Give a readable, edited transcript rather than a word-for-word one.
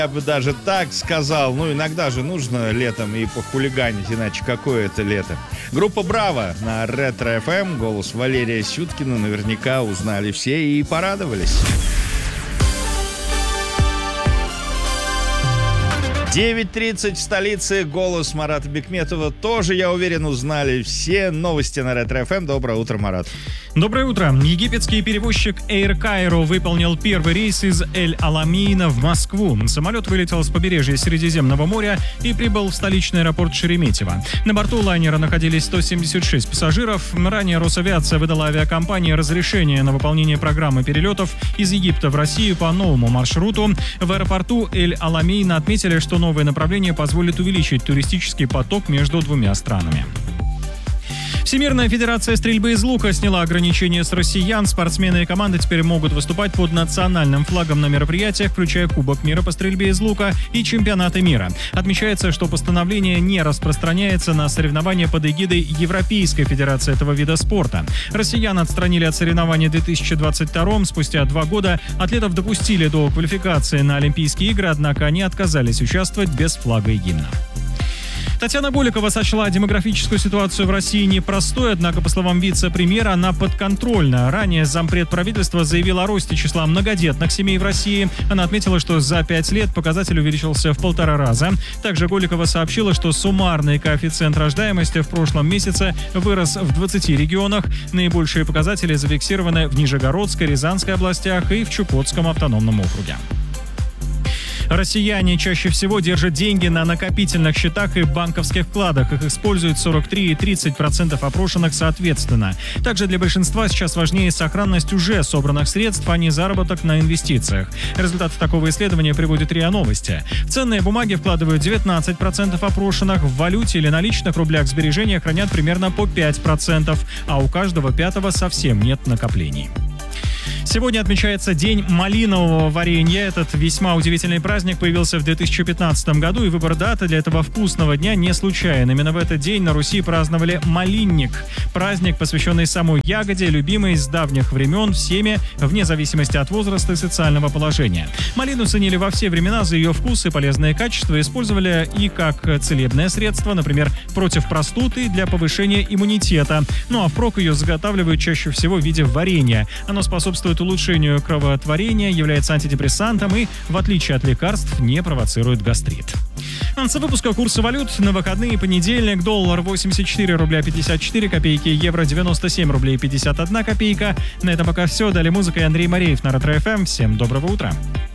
Я бы даже так сказал. Ну, иногда же нужно летом и похулиганить, иначе какое это лето. Группа «Браво» на Ретро-ФМ. Голос Валерия Сюткина наверняка узнали все и порадовались. 9:30 в столице. Голос Марата Бекметова тоже, я уверен, узнали все. Новости на Ретро-ФМ. Доброе утро, Марат. Доброе утро. Египетский перевозчик Air Cairo выполнил первый рейс из Эль-Аламейна в Москву. Самолет вылетел с побережья Средиземного моря и прибыл в столичный аэропорт Шереметьево. На борту лайнера находились 176 пассажиров. Ранее Росавиация выдала авиакомпании разрешение на выполнение программы перелетов из Египта в Россию по новому маршруту. В аэропорту Эль-Аламейна отметили, что новое направление позволит увеличить туристический поток между двумя странами. Всемирная федерация стрельбы из лука сняла ограничения с россиян. Спортсмены и команды теперь могут выступать под национальным флагом на мероприятиях, включая Кубок мира по стрельбе из лука и чемпионаты мира. Отмечается, что постановление не распространяется на соревнования под эгидой Европейской федерации этого вида спорта. Россиян отстранили от соревнований в 2022-м. Спустя 2 года атлетов допустили до квалификации на Олимпийские игры, однако они отказались участвовать без флага и гимна. Татьяна Голикова сочла демографическую ситуацию в России непростой, однако, по словам вице-премьера, она подконтрольна. Ранее зампред правительства заявил о росте числа многодетных семей в России. Она отметила, что за 5 лет показатель увеличился в 1,5 раза. Также Голикова сообщила, что суммарный коэффициент рождаемости в прошлом месяце вырос в 20 регионах. Наибольшие показатели зафиксированы в Нижегородской, Рязанской областях и в Чукотском автономном округе. Россияне чаще всего держат деньги на накопительных счетах и банковских вкладах. Их используют 43 и 30% опрошенных соответственно. Также для большинства сейчас важнее сохранность уже собранных средств, а не заработок на инвестициях. Результаты такого исследования приводит РИА Новости. В ценные бумаги вкладывают 19% опрошенных, в валюте или наличных рублях сбережения хранят примерно по 5%, а у каждого пятого совсем нет накоплений. Сегодня отмечается День малинового варенья. Этот весьма удивительный праздник появился в 2015 году, и выбор даты для этого вкусного дня не случайен. Именно в этот день на Руси праздновали Малинник. Праздник, посвященный самой ягоде, любимой с давних времен всеми, вне зависимости от возраста и социального положения. Малину ценили во все времена за ее вкус и полезные качества, использовали и как целебное средство, например, против простуды, для повышения иммунитета. Ну а впрок ее заготавливают чаще всего в виде варенья. Оно способствует улучшению кроветворения, является антидепрессантом и, в отличие от лекарств, не провоцирует гастрит. В конце выпуска курсы валют на выходные: понедельник, доллар 84 рубля 54 копейки, евро 97 рублей 51 копейка. На этом пока все. Далее музыка и Андрей Мореев на Ретро-ФМ. Всем доброго утра.